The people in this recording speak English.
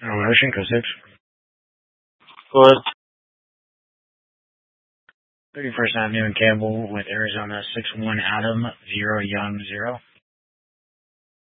Ocean, code 6. Good. 31st Avenue in Campbell with Arizona 61 Adam 0 Young 0.